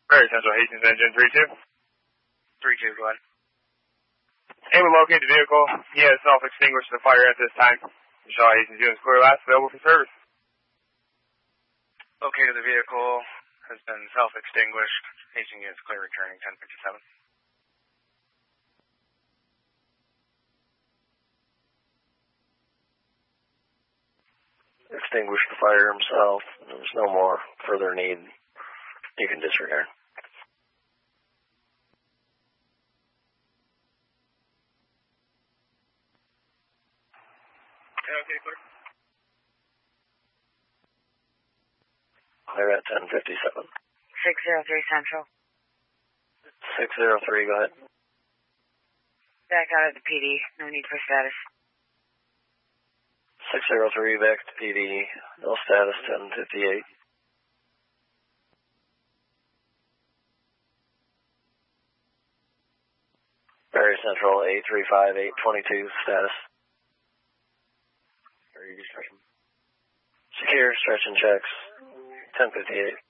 Very Central, Hastings engine 3-2. 3-2, go ahead. Able to locate the vehicle. He has self-extinguished the fire at this time. Shaw Hastings units clear last, available for service. Located the vehicle, has been self-extinguished. Hastings units clear, returning 1057. Extinguished the fire himself. There's no more further need. You can disregard. Okay, clear. Clear at 1057. 603 Central. 603, go ahead. Back out of the PD. No need for status. 603 back to PD. No status, 1058. Very Central, 835, 822, status. Secure, stretch and checks, 1058.